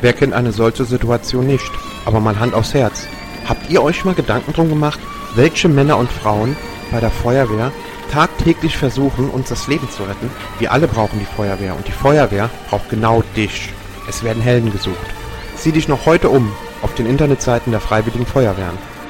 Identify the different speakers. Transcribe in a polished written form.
Speaker 1: Wer kennt eine solche Situation nicht? Aber mal Hand aufs Herz. Habt ihr euch mal Gedanken drum gemacht, welche Männer und Frauen bei der Feuerwehr tagtäglich versuchen, uns das Leben zu retten? Wir alle brauchen die Feuerwehr und die Feuerwehr braucht genau dich. Es werden Helden gesucht. Sieh dich noch heute um auf den Internetseiten der Freiwilligen Feuerwehren.